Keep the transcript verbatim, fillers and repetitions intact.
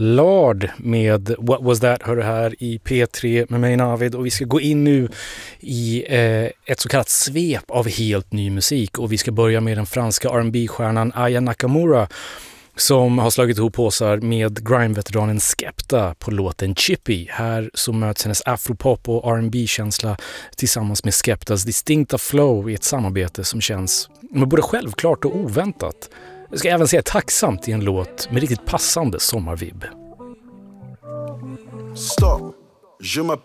Lard med What Was That hör du här i P tre med mig Navid, och vi ska gå in nu i eh, ett så kallat svep av helt ny musik, och vi ska börja med den franska R and B-stjärnan Aya Nakamura som har slagit ihop påsar med grime-veteranen Skepta på låten Chippy. Här så möts hennes afropop och R and B-känsla tillsammans med Skeptas distinkta flow i ett samarbete som känns men både självklart och oväntat. Jag ska även säga tacksamt i en låt med riktigt passande sommarvibb. Stop. Je m'appelle